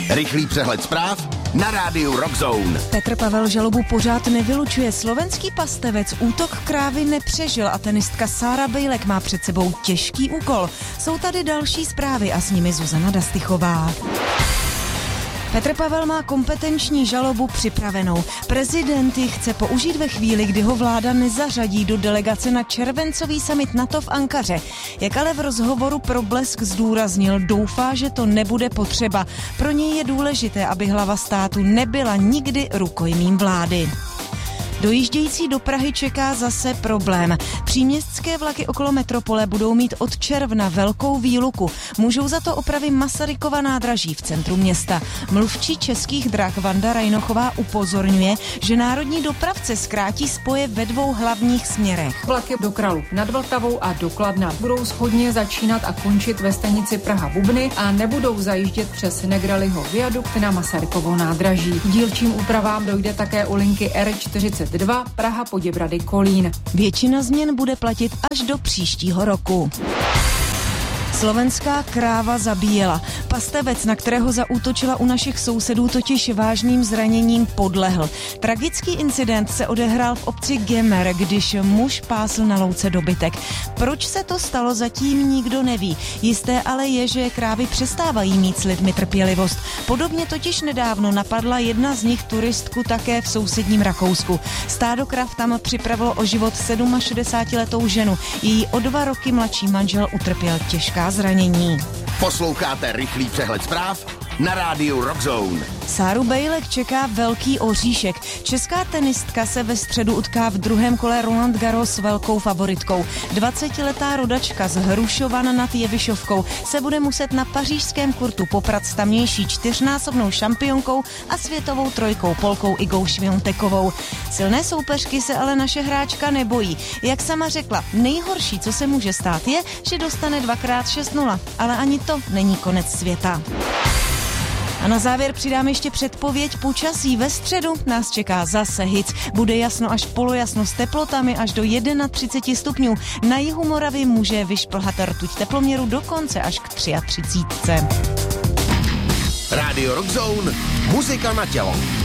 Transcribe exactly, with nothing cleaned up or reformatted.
Rychlý přehled zpráv na rádiu Rockzone. Petr Pavel žalobu pořád nevylučuje. Slovenský pastevec útok krávy nepřežil a tenistka Sára Bejlek má před sebou těžký úkol. Jsou tady další zprávy a s nimi Zuzana Dastychová. Petr Pavel má kompetenční žalobu připravenou. Prezident ji chce použít ve chvíli, kdy ho vláda nezařadí do delegace na červencový summit NATO v Ankaře. Jak ale v rozhovoru pro Blesk zdůraznil, doufá, že to nebude potřeba. Pro něj je důležité, aby hlava státu nebyla nikdy rukojmím vlády. Dojíždějící do Prahy čeká zase problém. Příměstské vlaky okolo metropole budou mít od června velkou výluku. Můžou za to opravy Masarykova nádraží v centru města. Mluvčí Českých drah Vanda Rajnochová upozorňuje, že národní dopravce zkrátí spoje ve dvou hlavních směrech. Vlaky do Kralupy nad Vltavou a do Kladna budou shodně začínat a končit ve stanici Praha-Bubny a nebudou zajíždět přes Negrelliho viadukt na Masarykovo nádraží. K dílčím úpravám dojde také u linky R čtyřicet dva Praha Poděbrady Kolín. Většina změn bude platit až do příštího roku. Slovenská kráva zabíjela. Pastevec, na kterého zaútočila u našich sousedů, totiž vážným zraněním podlehl. Tragický incident se odehrál v obci Gemer, když muž pásl na louce dobytek. Proč se to stalo, zatím nikdo neví. Jisté ale je, že krávy přestávají mít s lidmi trpělivost. Podobně totiž nedávno napadla jedna z nich turistku také v sousedním Rakousku. Stádo krav tam připravilo o život šedesátisedmiletou ženu. Její o dva roky mladší manžel utrpěl těžká zranění. Posloucháte rychlý přehled zpráv na rádiu Rockzone. Sáru Bejlek čeká velký oříšek. Česká tenistka se ve středu utká v druhém kole Roland Garros s velkou favoritkou. dvacetiletá rodačka z Hrušovan nad Jevišovkou se bude muset na pařížském kurtu poprat s tamnější čtyřnásobnou šampionkou a světovou trojkou Polkou Igou Šviontekovou. Silné soupeřky se ale naše hráčka nebojí. Jak sama řekla, nejhorší, co se může stát, je, že dostane dvakrát šest nula, ale ani to není konec světa. A na závěr přidám ještě předpověď počasí. Ve středu nás čeká zase hic. Bude jasno až polojasno s teplotami až do třicet jedna stupňů. Na jihu Moravy může vyšplhat rtuť teploměru dokonce až k třicet tři. Rádio Rockzone, muzika na tělo.